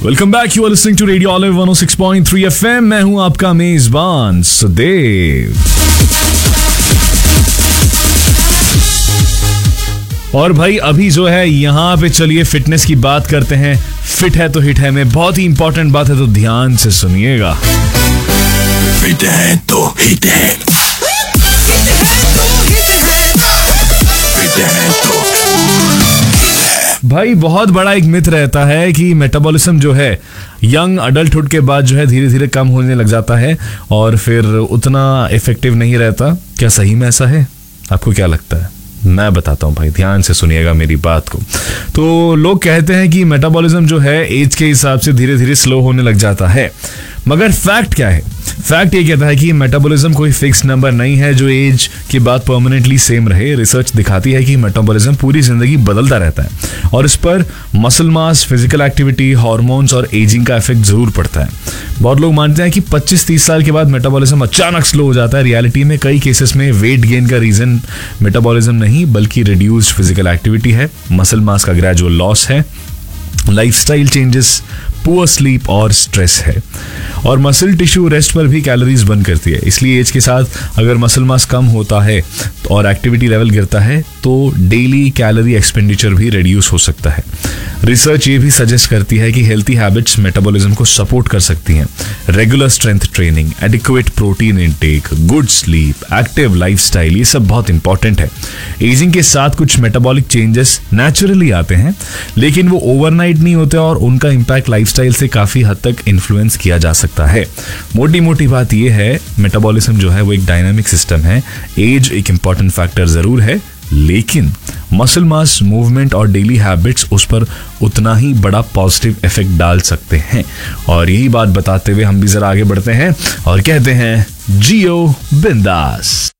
Welcome back, you are listening to radio olive 106.3 FM। मैं हूं आपका मेजबान सुदेव। और भाई अभी जो है यहाँ पे चलिए फिटनेस की बात करते हैं। फिट है तो हिट है में बहुत ही इंपॉर्टेंट बात है, तो ध्यान से सुनिएगा। फिट है तो हिट है, फिट है तो भाई बहुत बड़ा एक मिथ रहता है कि मेटाबॉलिज्म जो है यंग अडल्टहुड के बाद जो है धीरे धीरे कम होने लग जाता है और फिर उतना इफेक्टिव नहीं रहता। क्या सही में ऐसा है? आपको क्या लगता है? मैं बताता हूँ भाई, ध्यान से सुनिएगा मेरी बात को। तो लोग कहते हैं कि मेटाबॉलिज्म जो है एज के हिसाब से धीरे धीरे स्लो होने लग जाता है, मगर फैक्ट क्या है? फैक्ट ये कहता है कि मेटाबॉलिज्म कोई फिक्स नंबर नहीं है जो एज के बाद परमानेंटली सेम रहे। रिसर्च दिखाती है कि मेटाबॉलिज्म पूरी जिंदगी बदलता रहता है और इस पर muscle mass, physical activity, hormones और एजिंग का इफेक्ट जरूर पड़ता है। बहुत लोग मानते हैं कि 25-30 साल के बाद मेटाबॉलिज्म अचानक स्लो हो जाता है। रियलिटी में कई केसेस में वेट गेन का रीजन मेटाबॉलिज्म नहीं बल्कि रिड्यूस्ड फिजिकल एक्टिविटी है, मसल मास का ग्रेजुअल लॉस है, लाइफस्टाइल चेंजेस, पुअर स्लीप और स्ट्रेस है। और मसल टिश्यू रेस्ट पर भी कैलोरीज बर्न करती है। इसलिए एज के साथ अगर मसल मास कम होता है और एक्टिविटी लेवल गिरता है तो डेली कैलोरी एक्सपेंडिचर भी रिड्यूस हो सकता है। रिसर्च ये भी सजेस्ट करती है कि हेल्थी हैबिट्स मेटाबॉलिज्म को सपोर्ट कर सकती हैं। Regular strength training, adequate protein intake, good sleep, active lifestyle, ये सब बहुत इंपॉर्टेंट है। एजिंग के साथ कुछ मेटाबॉलिक चेंजेस नेचुरली आते हैं लेकिन वो ओवरनाइट नहीं होते और उनका इम्पैक्ट लाइफस्टाइल से काफी हद तक इन्फ्लुएंस किया जा सकता है। मोटी मोटी बात यह है, मेटाबॉलिज्म जो है वो एक डायनामिक सिस्टम है। एज एक इंपॉर्टेंट फैक्टर जरूर है लेकिन मसल मास, मूवमेंट और डेली हैबिट्स उस पर उतना ही बड़ा पॉजिटिव इफेक्ट डाल सकते हैं। और यही बात बताते हुए हम भी जरा आगे बढ़ते हैं और कहते हैं जियो बिंदास।